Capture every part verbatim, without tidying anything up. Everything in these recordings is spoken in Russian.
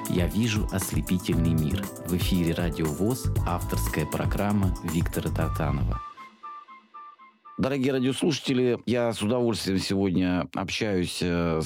«Я вижу ослепительный мир». В эфире «Радио ВОС» авторская программа Виктора Тартанова. Дорогие радиослушатели, я с удовольствием сегодня общаюсь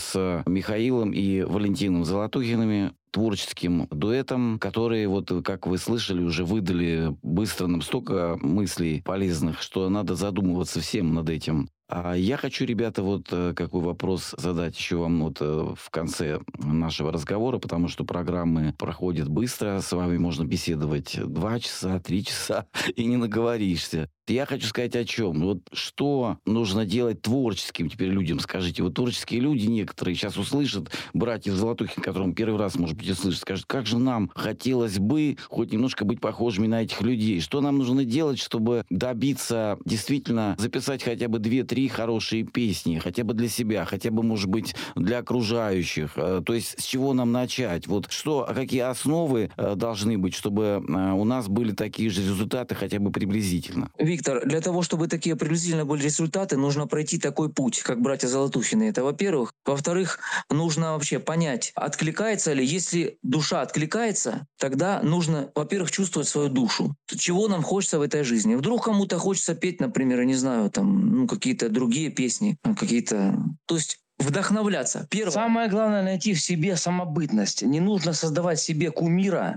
с Михаилом и Валентином Золотухиными, творческим дуэтом, которые, вот как вы слышали, уже выдали быстро нам столько мыслей полезных, что надо задумываться всем над этим. А я хочу, ребята, вот какой вопрос задать еще вам вот в конце нашего разговора, потому что программы проходят быстро, с вами можно беседовать два часа, три часа, и не наговоришься. Я хочу сказать о чем. Вот что нужно делать творческим теперь людям, скажите. Вот творческие люди некоторые сейчас услышат, братьев Золотухин, которым первый раз, может быть, услышат, скажут, как же нам хотелось бы хоть немножко быть похожими на этих людей. Что нам нужно делать, чтобы добиться, действительно, записать хотя бы две-три хорошие песни, хотя бы для себя, хотя бы, может быть, для окружающих. То есть с чего нам начать? Вот что, какие основы должны быть, чтобы у нас были такие же результаты хотя бы приблизительно? Виктор, для того, чтобы такие приблизительно были результаты, нужно пройти такой путь, как братья Золотухины. Это во-первых. Во-вторых, нужно вообще понять, откликается ли. Если душа откликается, тогда нужно, во-первых, чувствовать свою душу. Чего нам хочется в этой жизни. Вдруг кому-то хочется петь, например, я не знаю, там, ну, какие-то другие песни, какие-то... То есть вдохновляться. Первое. Самое главное — найти в себе самобытность. Не нужно создавать себе кумира.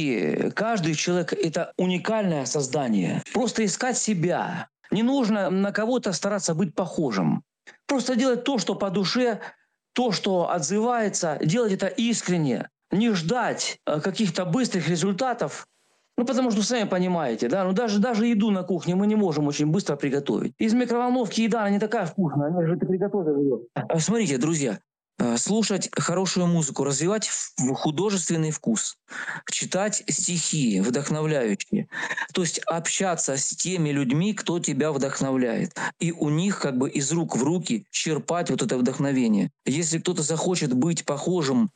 И каждый человек — это уникальное создание. Просто искать себя. Не нужно на кого-то стараться быть похожим. Просто делать то, что по душе, то, что отзывается, делать это искренне. Не ждать каких-то быстрых результатов. Ну, потому что, сами понимаете, да, ну даже, даже еду на кухне мы не можем очень быстро приготовить. Из микроволновки еда, она не такая вкусная, она же это приготовила ее. Смотрите, друзья, слушать хорошую музыку, развивать художественный вкус, читать стихи вдохновляющие, то есть общаться с теми людьми, кто тебя вдохновляет, и у них как бы из рук в руки черпать вот это вдохновение. Если кто-то захочет быть похожим